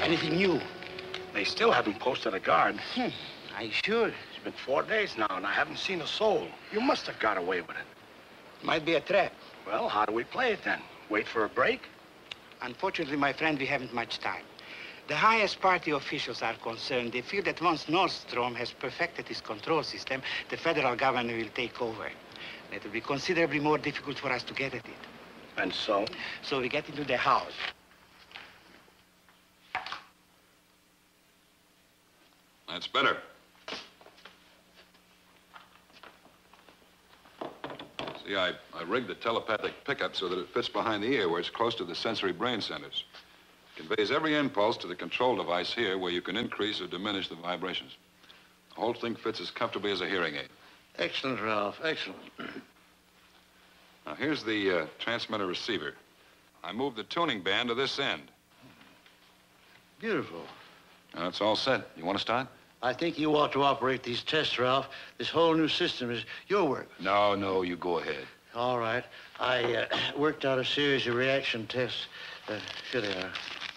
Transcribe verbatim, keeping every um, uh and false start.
Anything new? They still haven't posted a guard. Hmm. Are you sure? It's been four days now, and I haven't seen a soul. You must have got away with it. Might be a trap. Well, how do we play it then? Wait for a break? Unfortunately, my friend, we haven't much time. The highest party officials are concerned. They feel that once Nordstrom has perfected his control system, the federal government will take over. It will be considerably more difficult for us to get at it. And so? So we get into the house. That's better. See, I, I rigged the telepathic pickup so that it fits behind the ear where it's close to the sensory brain centers. It conveys every impulse to the control device here where you can increase or diminish the vibrations. The whole thing fits as comfortably as a hearing aid. Excellent, Ralph. Excellent. Now, here's the uh, transmitter receiver. I moved the tuning band to this end. Beautiful. Now, it's all set. You want to start? I think you ought to operate these tests, Ralph. This whole new system is your work. No, no, you go ahead. All right. I uh, worked out a series of reaction tests. Uh, here they are.